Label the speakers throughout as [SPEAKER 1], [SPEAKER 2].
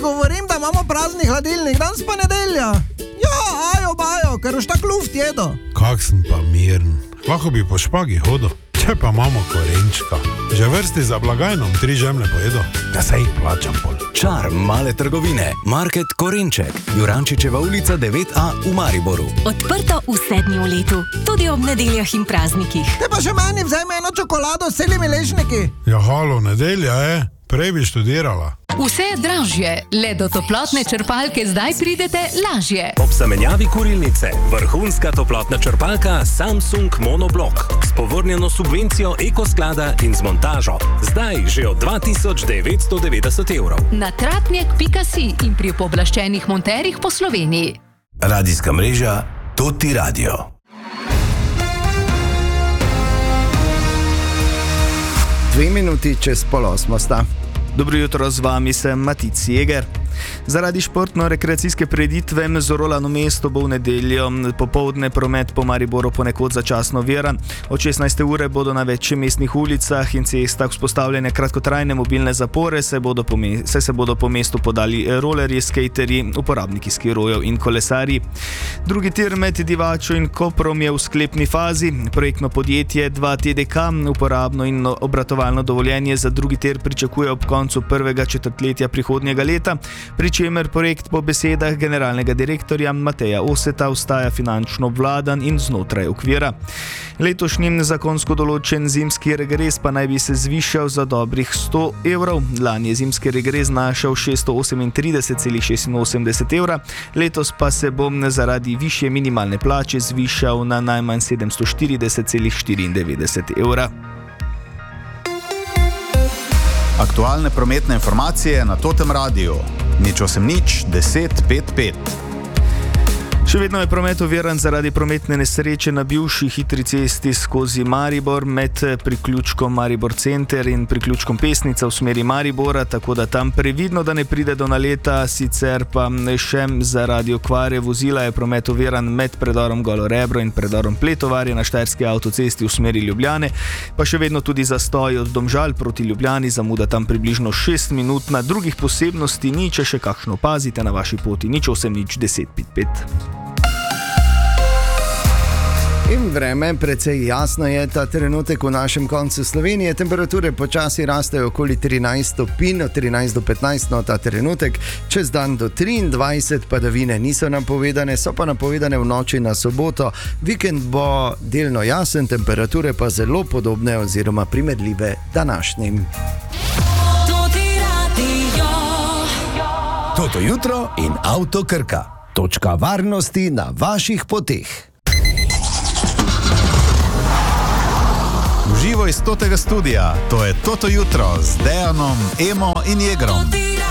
[SPEAKER 1] govorim, da imamo prazni hladilnik, danes pa nedelja. Ja, bajo, ker už tak luft jedo.
[SPEAKER 2] Kak sem pa miren. Lahko bi po špagi hodil. Če pa imamo korenčka. Že vrsti za blagajnom 3 žemlje pojedo. Da se jih plačam pol.
[SPEAKER 3] Čar male trgovine. Market Korenček. Jurančičeva ulica 9A v Mariboru.
[SPEAKER 4] Odprto v 7. letu. Tudi ob nedeljah in praznikih.
[SPEAKER 1] Te pa še meni vzajme eno čokolado s celimi ležniki.
[SPEAKER 2] Ja, halo, nedelja je. Prej bi študirala.
[SPEAKER 5] Vse je dražje, le do toplotne črpalke zdaj pridete lažje.
[SPEAKER 3] Ob zamenjavi kurilnice vrhunska toplotna črpalka Samsung Monoblock s povrnjeno subvencijo ekosklada in z montažo. Zdaj že od 2990 evrov.
[SPEAKER 5] Na tratnjak.si in pri pooblaščenih monterjih po Sloveniji.
[SPEAKER 3] Radijska mreža Toti Radio.
[SPEAKER 6] Dve minuti čez 7:30 sta. Dobro jutro, z vami sem Matic Jeger. Zaradi športno-rekreacijske prireditve Zorolano mesto bo v nedeljo popoldne promet po Mariboru ponekod začasno oviran. Od 16. ure bodo na več mestnih ulicah in cestah vzpostavljene kratkotrajne mobilne zapore, saj se bodo po mestu podali rolerji, skejterji, uporabniki skirojev in kolesarji. Drugi tir med Divačo in Koprom je v sklepni fazi. Projektno podjetje 2TDK uporabno in obratovalno dovoljenje za drugi tir pričakuje ob koncu prvega četrtletja prihodnjega leta, pri čemer projekt po besedah generalnega direktorja Mateja Oseta ostaja finančno obvladan in znotraj okvira. Letošnji zakonsko določen zimski regres pa naj bi se zvišal za dobrih 100 evrov. Lani je zimski regres znašal 638,86 evra, letos pa se bo zaradi višje minimalne plače zvišal na najmanj 740,94 evra.
[SPEAKER 7] Aktualne prometne informacije na Totem Radiu. 080 10 55.
[SPEAKER 6] Še vedno je promet oviran zaradi prometne nesreče na bivši hitri cesti skozi Maribor med priključkom Maribor Center in priključkom Pesnica v smeri Maribora, tako da tam previdno, da ne pride do naleta, sicer pa še zaradi okvare vozila je promet oviran med predorom Golo Rebro in predorom Pletovarje na Štajerski avtocesti v smeri Ljubljane, pa še vedno tudi zastoj od Domžal proti Ljubljani, zamuda tam približno 6 minut, na drugih posebnosti ni, če še kakšno opazite na vaši poti, 080 10 55. In vreme, precej jasno je ta trenutek v našem koncu Slovenije. Temperature počasi rastejo okoli 13 stopinj, od 13 do 15 no ta trenutek. Čez dan do 23, padavine niso napovedane, so pa napovedane v noči na soboto. Vikend bo delno jasen, temperature pa zelo podobne oziroma primerljive današnjim. Toto jutro in Avto Krka. Točka varnosti na vaših poteh.
[SPEAKER 7] Živo iz Totega studia, to je Toto jutro z Dejanom, Emo in Jegrom.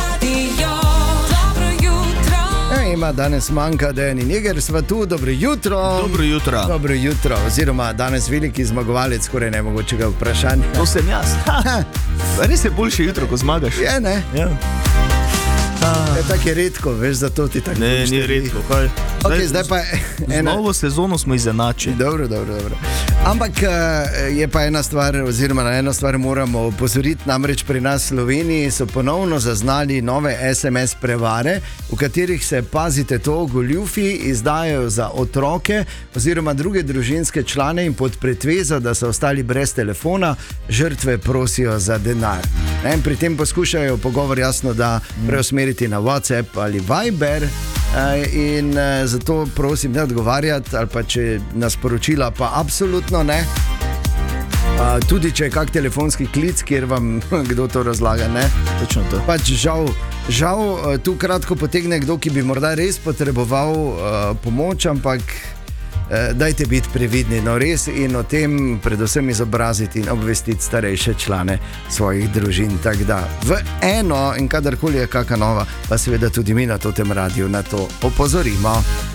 [SPEAKER 6] Ema, danes manjka Dejan in Jeger, sva tu, dobro jutro.
[SPEAKER 8] Dobro jutro.
[SPEAKER 6] Dobro jutro, oziroma danes veliki zmagovalec, skoraj nemogočega vprašanja.
[SPEAKER 8] To sem jaz. Res je boljše jutro, ko zmagaš.
[SPEAKER 6] Je, ne?
[SPEAKER 8] Ja.
[SPEAKER 6] Je tako je redko, veš, zato ti tako
[SPEAKER 8] ne, ni redko, kaj?
[SPEAKER 6] Zdaj pa
[SPEAKER 8] novo sezono smo izenačili.
[SPEAKER 6] Dobro. Ampak je pa ena stvar, oziroma na eno stvar moramo opozoriti, namreč pri nas v Sloveniji so ponovno zaznali nove SMS prevare, v katerih se, pazite to, goljufi izdajajo za otroke oziroma druge družinske člane in pod pretvezo, da so ostali brez telefona, žrtve prosijo za denar. Pri tem poskušajo pogovor jasno, da preusmeriti na WhatsApp ali Viber, in zato prosim ne odgovarjati, ali pa če nas poročila, pa absolutno ne. Tudi če je kak telefonski klic, kjer vam kdo to razlaga, ne?
[SPEAKER 8] Točno to.
[SPEAKER 6] Pač žal tu kratko potegne kdo, ki bi morda res potreboval pomoč, ampak dajte biti previdni, no res, in o tem predvsem izobraziti in obvestiti starejše člane svojih družin. Tako da v eno in kadarkoli je kaka nova, pa seveda tudi mi na Totem Radiu na to opozorimo.